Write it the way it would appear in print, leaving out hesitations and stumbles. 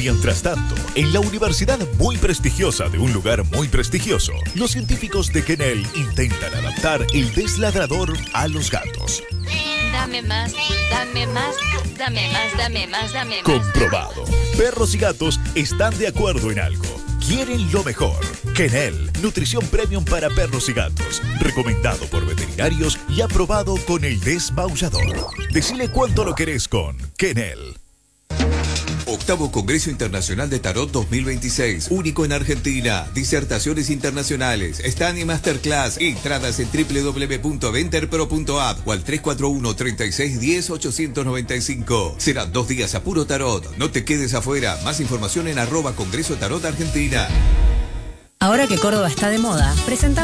Mientras tanto, en la universidad muy prestigiosa de un lugar muy prestigioso, los científicos de Kennel intentan adaptar el desladrador a los gatos. Dame más, dame más, dame más, dame más, dame más. Comprobado. Perros y gatos están de acuerdo en algo. Quieren lo mejor. Kennel, nutrición premium para perros y gatos. Recomendado por veterinarios y aprobado con el desmaullador. Decile cuánto lo querés con Kennel. Octavo Congreso Internacional de Tarot 2026, único en Argentina. Disertaciones internacionales, stand y masterclass. Entradas en www.venterpro.app o al 341-3610-895. Serán 2 días a puro tarot. No te quedes afuera. Más información en @Congreso Tarot Argentina. Ahora que Córdoba está de moda, presentamos